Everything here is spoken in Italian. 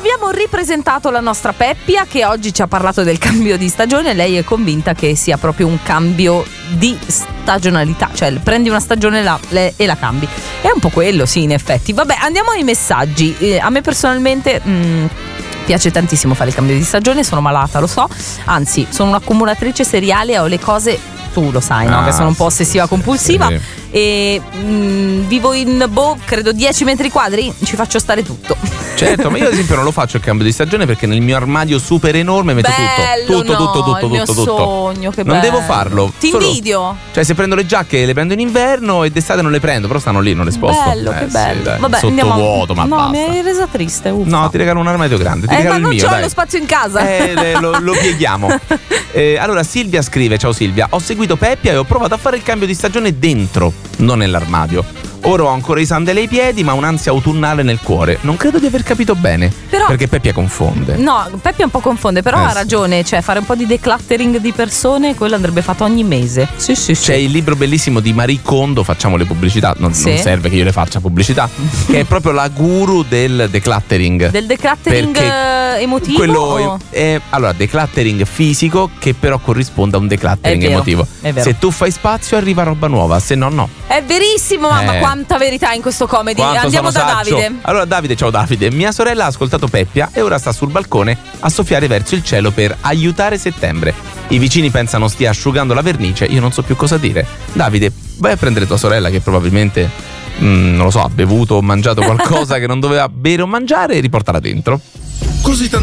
abbiamo ripresentato la nostra Peppia, che oggi ci ha parlato del cambio di stagione. Lei è convinta che sia proprio un cambio di stagionalità, cioè prendi una stagione e la cambi. È un po' quello, sì, in effetti. Vabbè, andiamo ai messaggi. A me personalmente piace tantissimo fare il cambio di stagione, sono malata, lo so, anzi sono un'accumulatrice seriale, ho le cose, tu lo sai, no? Che sono un po' ossessiva compulsiva, sì. E vivo in credo 10 metri quadri, ci faccio stare tutto. Certo, ma io ad esempio non lo faccio il cambio di stagione perché nel mio armadio super enorme metto tutto. Sogno, che non bello. devo farlo. Ti invidio. Cioè, se prendo le giacche le prendo in inverno e d'estate non le prendo, però stanno lì, non le sposto. Bello, che bello. Sì, dai, vabbè, sottovuoto, ma no, basta. mi hai resa triste. Uffa. No, ti regalo un armadio grande, ti regalo ma il non mio, c'ho dai. lo spazio in casa. Lo pieghiamo. Allora Silvia scrive: ciao Silvia, ho seguito Peppia e ho provato a fare il cambio di stagione dentro, non nell'armadio. Ora ho ancora i sandali ai piedi, ma un'ansia autunnale nel cuore. Non credo di aver capito bene. Però, perché Peppia confonde. No, Peppia un po' confonde, però ha ragione. Cioè, fare un po' di decluttering di persone, quello andrebbe fatto ogni mese. Sì. C'è il libro bellissimo di Marie Kondo, facciamo le pubblicità, non serve che io le faccia pubblicità, che è proprio la guru del decluttering. Del decluttering emotivo? Quello allora, decluttering fisico che però corrisponde a un decluttering emotivo. È vero. Se tu fai spazio arriva roba nuova, se no no. È verissimo, mamma, quanta verità in questo comedy. Quanto andiamo da saggio. Davide. Allora Davide, ciao Davide. Mia sorella ha ascoltato Peppia e ora sta sul balcone a soffiare verso il cielo per aiutare settembre. I vicini pensano stia asciugando la vernice, io non so più cosa dire. Davide, vai a prendere tua sorella che probabilmente non lo so, ha bevuto o mangiato qualcosa che non doveva bere o mangiare e riportala dentro. Così